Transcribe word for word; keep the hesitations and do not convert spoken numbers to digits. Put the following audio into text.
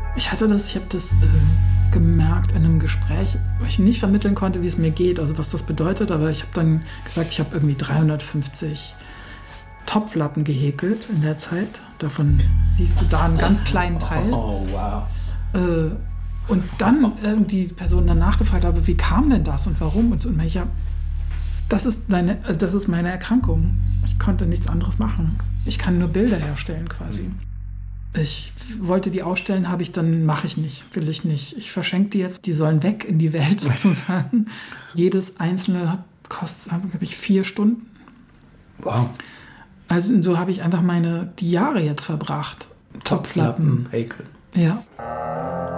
Ich hatte das, ich habe das äh, gemerkt in einem Gespräch, wo ich nicht vermitteln konnte, wie es mir geht, also was das bedeutet, aber ich habe dann gesagt, ich habe irgendwie dreihundertfünfzig Topflappen gehäkelt in der Zeit. Davon siehst du da einen ganz kleinen Teil. Oh, wow. Äh, und dann äh, die Person danach gefragt habe, wie kam denn das und warum? Und so, und ich, ja, das ist meine, also das ist meine Erkrankung. Ich konnte nichts anderes machen. Ich kann nur Bilder herstellen quasi. Ich wollte die ausstellen, habe ich dann, mache ich nicht, will ich nicht. Ich verschenke die jetzt, die sollen weg in die Welt sozusagen. Jedes einzelne kostet, glaube ich, vier Stunden. Wow. Also so habe ich einfach meine, die Jahre jetzt verbracht. Topflappen. Häkeln. Ja.